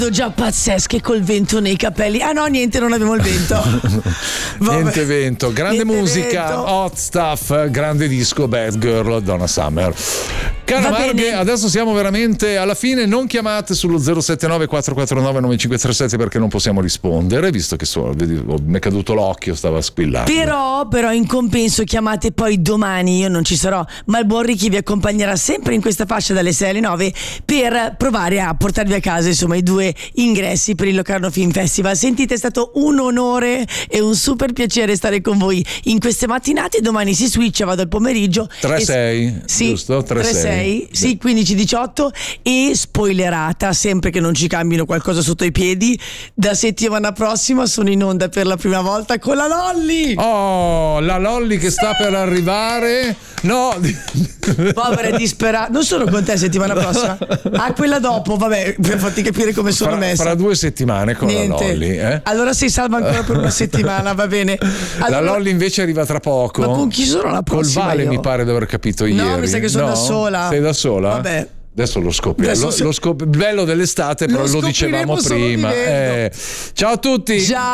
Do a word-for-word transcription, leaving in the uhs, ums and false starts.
già pazzesche col vento nei capelli. Ah no, niente, non abbiamo il vento. Niente vento, grande Niente musica, vento. Hot Stuff, grande disco, Bad Girl, Donna Summer. Cara Va Marghe, bene. adesso siamo veramente alla fine. Non chiamate sullo zero sette nove quattro quattro nove nove cinque tre sette perché non possiamo rispondere, visto che so, vedi, oh, mi è caduto l'occhio, stava squillando. Però, però in compenso chiamate poi domani, io non ci sarò, ma il buon Ricky vi accompagnerà sempre in questa fascia dalle sei alle nove per provare a portarvi a casa insomma i due ingressi per il Locarno Film Festival. Sentite, è stato un onore e un super piacere stare con voi in queste mattinate. Domani si switcha, vado al pomeriggio tre sei, e... sì, giusto? tre sei. Sì, quindici diciotto. E spoilerata, sempre che non ci cambino qualcosa sotto i piedi, da settimana prossima sono in onda per la prima volta con la Lolli. Oh, la Lolli che sta per arrivare. No, Povera disperata. Non sono con te settimana prossima. Ah, quella dopo, vabbè, per farti capire come sono fra, messa. fra due settimane con Niente. la Lolli, eh? Allora sei salva ancora per una settimana, va bene. Allora, la Lolli invece arriva tra poco. ma con chi sono la Col prossima? Vale io? mi pare di aver capito No, ieri. mi sa che sono da sola. Sei da sola? Vabbè. Adesso lo scopriamo. Adesso Lo, se- lo scop- bello dell'estate, però Lo lo dicevamo scopriremo solo prima. vivendo. Eh, ciao a tutti. Già.